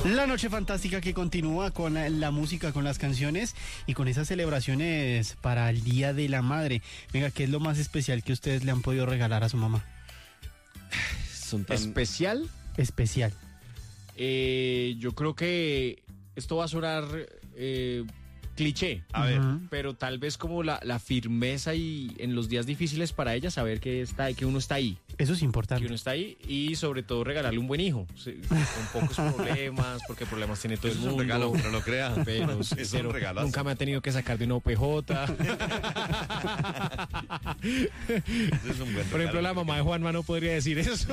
La noche fantástica que continúa con la música, con las canciones y con esas celebraciones para el Día de la Madre. Venga, ¿qué es lo más especial que ustedes le han podido regalar a su mamá? Son tan... ¿Especial? Especial. Yo creo que esto va a sonar cliché, pero tal vez como la firmeza y en los días difíciles para ella saber que uno está ahí. Eso es importante. Que uno está ahí y sobre todo regalarle un buen hijo, con pocos problemas, porque problemas tiene todo el mundo. Es un regalo, no lo crea. Pero es un regalazo. Nunca me ha tenido que sacar de una OPJ. Es un buen Por ejemplo, la mamá de Juanma no podría decir eso.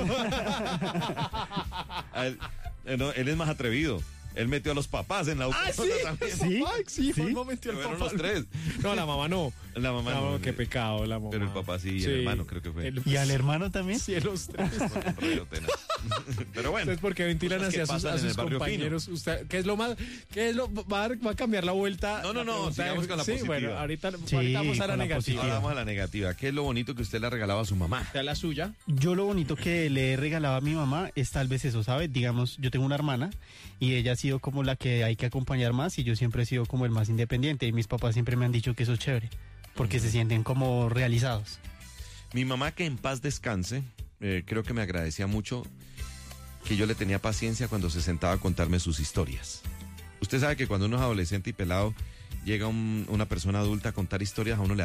Él es más atrevido. Él metió a los papás en la UPJ también. Sí, Juanma metió al Fueron papá. los tres. No, la mamá no. La mamá no. Qué pecado, la mamá. Pero el papá sí, y el hermano creo que fue. ¿Y al hermano también? Sí, los tres. Pero bueno. Entonces, ¿por qué ventilan cosas que hacia pasan en sus el barrio compañeros? Usted, va a cambiar la vuelta? No, sigamos con la positiva. Bueno, ahorita Sí, vamos a la con la negativa. positiva. Ahora vamos a la negativa. ¿Qué es lo bonito que usted le ha regalado a su mamá? ¿Está la suya? Yo lo bonito que le he regalado a mi mamá es tal vez eso, ¿sabe? Digamos, yo tengo una hermana y ella ha sido como la que hay que acompañar más y yo siempre he sido como el más independiente y mis papás siempre me han dicho que eso es chévere porque se sienten como realizados. Mi mamá, que en paz descanse, creo que me agradecía mucho que yo le tenía paciencia cuando se sentaba a contarme sus historias. Usted sabe que cuando uno es adolescente y pelado, llega una persona adulta a contar historias, a uno le